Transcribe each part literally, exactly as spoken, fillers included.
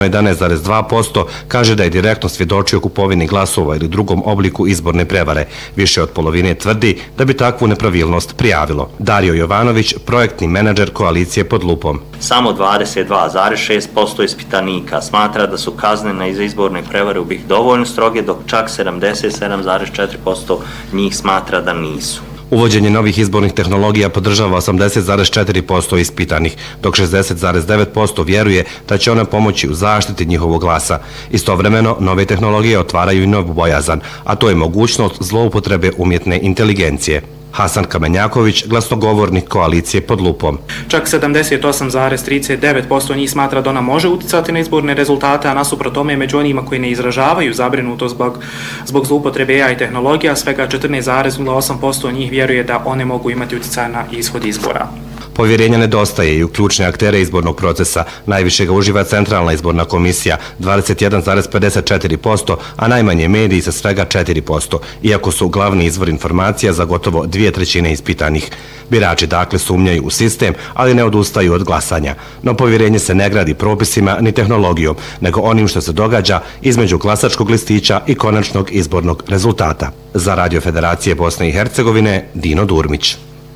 jedanaest zarez dva posto kaže da je direktno svjedočio kupovini glasova ili drugom obliku izborne prevare. Više od polovine tvrdi da bi takvu nepravilnost prijavilo. Dario Jovanović, projektni menadžer koalicije Pod lupom. Samo dvadeset dva zarez šest posto ispitanika smatra da su kazne za izborne prevare u B i H dovoljno stroge, dok čak sedamdeset sedam zarez četiri posto njih smatra da nisu. Uvođenje novih izbornih tehnologija podržava osamdeset zarez četiri posto ispitanih, dok šezdeset zarez devet posto vjeruje da će ona pomoći u zaštiti njihovog glasa. Istovremeno, nove tehnologije otvaraju i novu bojazan, a to je mogućnost zloupotrebe umjetne inteligencije. Hasan Kamenjaković, glasnogovornik koalicije Pod lupom. Čak sedamdeset osam zarez trideset devet posto njih smatra da ona može uticati na izborne rezultate, a nasuprot tome među onima koji ne izražavaju zabrinutost zbog, zbog zloupotrebe A I tehnologija, svega četrnaest zarez nula osam posto njih vjeruje da one mogu imati uticaj na ishod izbora. Povjerenja nedostaje i u ključne aktere izbornog procesa. Najviše ga uživa Centralna izborna komisija, dvadeset jedan zarez pedeset četiri posto, a najmanje mediji sa svega četiri posto, iako su glavni izvor informacija za gotovo dvije trećine ispitanih. Birači dakle sumnjaju u sistem, ali ne odustaju od glasanja. No povjerenje se ne gradi propisima ni tehnologijom, nego onim što se događa između glasačkog listića i konačnog izbornog rezultata. Za Radio Federacije Bosne i Hercegovine, Dino Durmić.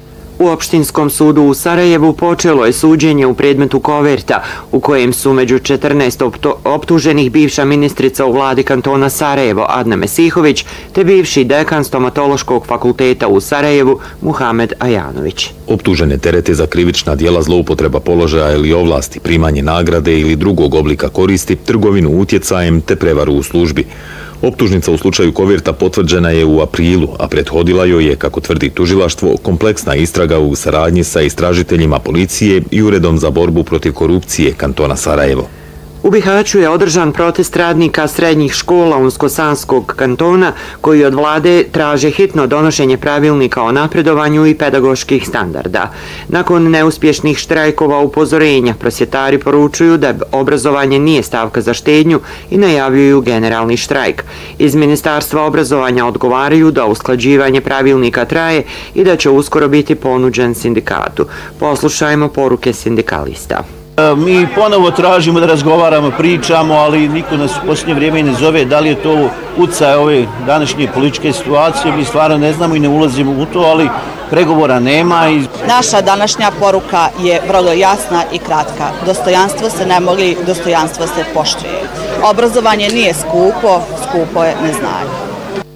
U Opštinskom sudu u Sarajevu počelo je suđenje u predmetu Koverta, u kojem su među četrnaest optuženih bivša ministrica u vladi kantona Sarajevo Adna Mesihović te bivši dekan Stomatološkog fakulteta u Sarajevu Muhamed Ajanović. Optužene terete za krivična djela zloupotreba položaja ili ovlasti, primanje nagrade ili drugog oblika koristi, trgovinu utjecajem te prevaru u službi. Optužnica u slučaju Koverta potvrđena je u aprilu, a prethodila joj je, kako tvrdi tužilaštvo, kompleksna istraga u saradnji sa istražiteljima policije i Uredom za borbu protiv korupcije kantona Sarajevo. U Bihaću je održan protest radnika srednjih škola Unsko-Sanskog kantona koji od vlade traže hitno donošenje pravilnika o napredovanju i pedagoških standarda. Nakon neuspješnih štrajkova upozorenja, prosvjetari poručuju da obrazovanje nije stavka za štednju i najavljuju generalni štrajk. Iz Ministarstva obrazovanja odgovaraju da usklađivanje pravilnika traje i da će uskoro biti ponuđen sindikatu. Poslušajmo poruke sindikalista. Mi ponovo tražimo da razgovaramo, pričamo, ali niko nas u posljednje vrijeme ne zove. Da li je to utjecaj ove današnje političke situacije, mi stvarno ne znamo i ne ulazimo u to, ali pregovora nema. I... Naša današnja poruka je vrlo jasna i kratka. Dostojanstvo se ne moli, dostojanstvo se poštuje. Obrazovanje nije skupo, skupo je neznanje.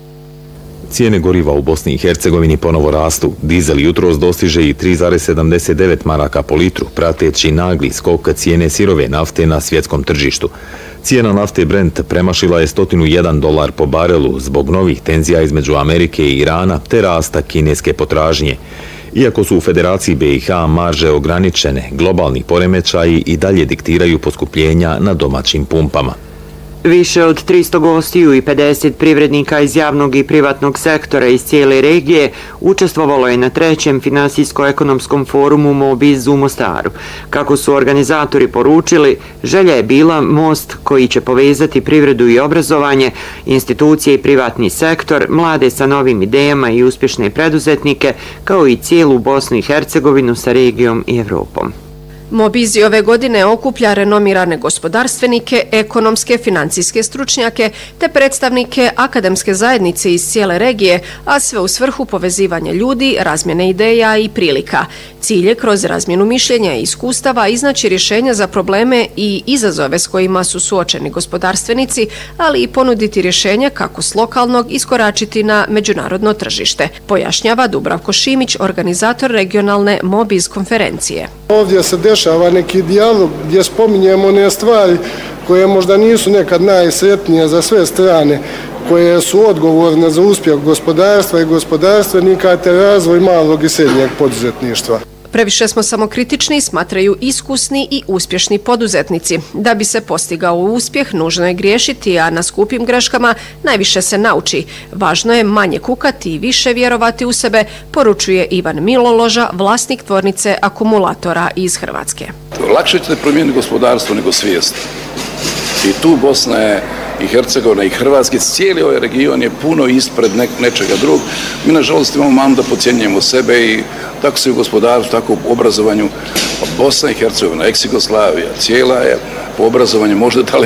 Cijene goriva u Bosni i Hercegovini ponovo rastu. Dizel jutros dostiže i tri zarez sedamdeset devet maraka po litru, prateći nagli skok cijene sirove nafte na svjetskom tržištu. Cijena nafte Brent premašila je sto jedan dolar po barelu zbog novih tenzija između Amerike i Irana te rasta kineske potražnje. Iako su u Federaciji B i H marže ograničene, globalni poremećaji i dalje diktiraju poskupljenja na domaćim pumpama. Više od tristo gostiju i pedeset privrednika iz javnog i privatnog sektora iz cijele regije učestvovalo je na trećem finansijsko-ekonomskom forumu Mobiz u Mostaru. Kako su organizatori poručili, želja je bila most koji će povezati privredu i obrazovanje, institucije i privatni sektor, mlade sa novim idejama i uspješne preduzetnike, kao i cijelu Bosnu i Hercegovinu sa regijom i Evropom. Mobizi ove godine okuplja renomirane gospodarstvenike, ekonomske, financijske stručnjake te predstavnike akademske zajednice iz cijele regije, a sve u svrhu povezivanja ljudi, razmjene ideja i prilika. Cilj je kroz razmjenu mišljenja i iskustava iznaći rješenja za probleme i izazove s kojima su suočeni gospodarstvenici, ali i ponuditi rješenja kako s lokalnog iskoračiti na međunarodno tržište, pojašnjava Dubravko Šimić, organizator regionalne Mobiz konferencije. Ovdje se dešava neki dijalog gdje spominjemo one stvari koje možda nisu nekad najsretnije za sve strane, koje su odgovorne za uspjeh gospodarstva i gospodarstvenika te razvoj malog i srednjeg poduzetništva. Previše smo samokritični, smatraju iskusni i uspješni poduzetnici. Da bi se postigao uspjeh, nužno je griješiti, a na skupim greškama najviše se nauči. Važno je manje kukati i više vjerovati u sebe, poručuje Ivan Miloloža, vlasnik tvornice akumulatora iz Hrvatske. Lakše ćete promijeniti gospodarstvo nego svijest. I tu Bosna je i Hercegovina i Hrvatski, cijeli ovaj region je puno ispred ne, nečega drugog. Mi nažalost imamo malo da podcjenjujemo sebe i tako se u gospodarstvu, tako u obrazovanju. Bosna i Hercegovina, ex-Jugoslavija, cijela je po obrazovanju možda daleko